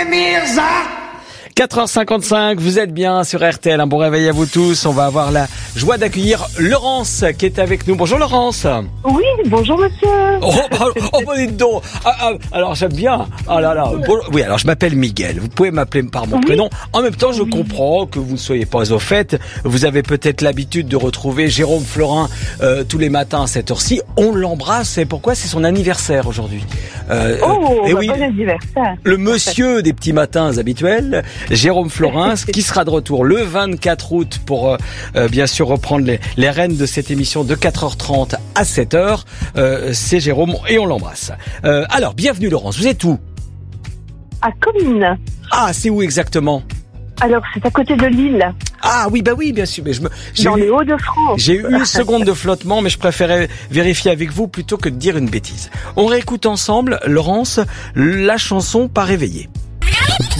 4h55, vous êtes bien sur RTL, un bon réveil à vous tous. On va avoir la joie d'accueillir Laurence qui est avec nous. Bonjour Laurence. Oui, bonjour monsieur. Dites donc. Alors j'aime bien. Ah là là. Bon, oui, alors je m'appelle Miguel. Vous pouvez m'appeler par mon prénom. En même temps, je comprends que vous ne soyez pas au fait. Vous avez peut-être l'habitude de retrouver Jérôme Florin tous les matins à cette heure-ci. On l'embrasse. Et pourquoi? C'est son anniversaire aujourd'hui. Bon anniversaire. Le monsieur des petits matins habituels, Jérôme Florin, qui sera de retour le 24 août pour bien sûr reprendre les rênes de cette émission de 4h30 à 7h. C'est Jérôme et on l'embrasse. Alors, bienvenue Laurence, vous êtes où? À Comines. Ah, c'est où exactement? Alors, c'est à côté de Lille. Ah oui, bah oui, bien sûr. Mais dans les Hauts-de-France. J'ai eu une seconde de flottement, mais je préférais vérifier avec vous plutôt que de dire une bêtise. On réécoute ensemble, Laurence, la chanson Pas réveillée.